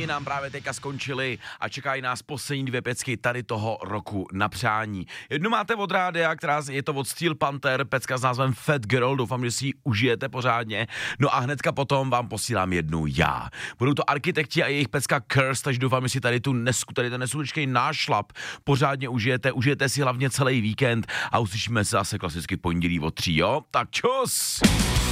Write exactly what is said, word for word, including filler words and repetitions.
nám právě teďka skončily a čekají nás poslední dvě pecky tady toho roku na přání. Jednu máte od rádia, která je to od Steel Panther, pecka s názvem Fat Girl, doufám, že si ji užijete pořádně. No a hnedka potom vám posílám jednu já. Budou to Architekti a jejich pecka Curse, takže doufám, že si tady tu nesku, tady ten nesudečkej nášlap pořádně užijete, užijete si hlavně celý víkend a uslyšíme se zase klasicky pondělí od tří, jo? Tak čus!